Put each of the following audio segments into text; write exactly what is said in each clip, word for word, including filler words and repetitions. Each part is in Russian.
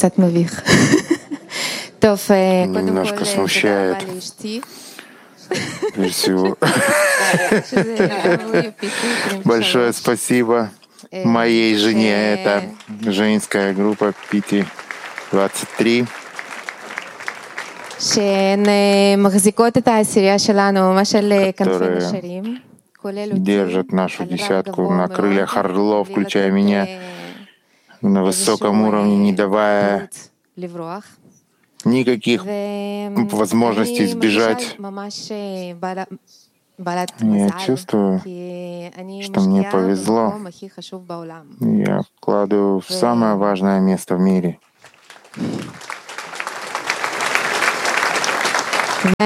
Немножко смущает. Прежде всего, большое спасибо моей жене. Это женская группа Пити двадцать три. которые держат нашу десятку на крыльях орлов, включая меня, на высоком уровне, не давая никаких возможностей избежать. Я чувствую, что мне повезло. Я вкладываю в самое важное место в мире. Я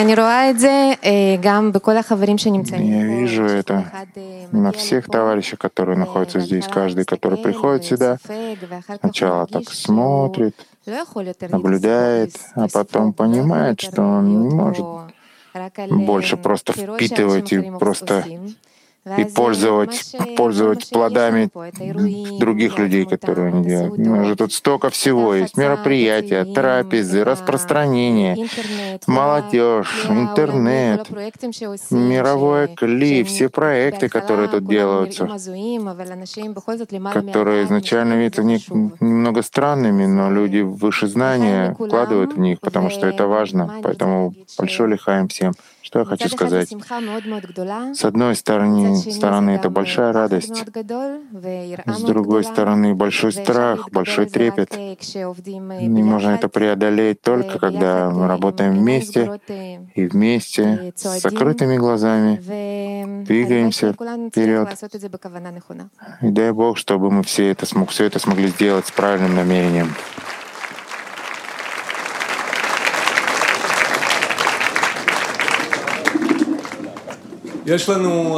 вижу это на всех товарищах, которые находятся здесь. Каждый, который приходит сюда, сначала так смотрит, наблюдает, а потом понимает, что он не может больше просто впитывать и просто и пользовать, пользовать плодами других людей, которые они делают. У нас же тут столько всего есть. Мероприятия, трапезы, распространение, молодежь, интернет, мировой кли, все проекты, которые тут делаются, которые изначально видятся немного странными, но люди выше знания вкладывают в них, потому что это важно. Поэтому большой лихаем всем. Что я хочу сказать? С одной стороны, стороны это большая радость, с другой стороны большой страх, большой трепет. И можно это преодолеть только когда мы работаем вместе и вместе с закрытыми глазами двигаемся вперед. И дай Бог, чтобы мы все это, смог, все это смогли сделать с правильным намерением. У нас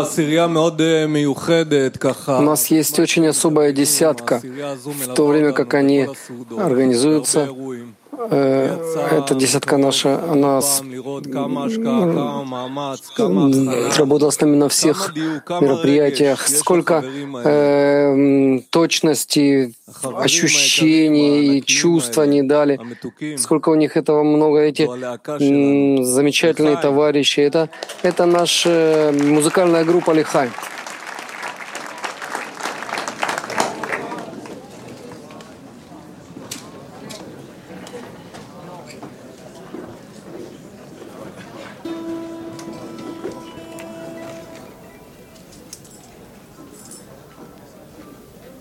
есть очень особая десятка. В то время как они организуются, эта десятка наша, она работала с нами на всех мероприятиях. Сколько э, точности, ощущений и чувств они дали, сколько у них этого много, эти м, замечательные товарищи. Это, это наша музыкальная группа Лихай.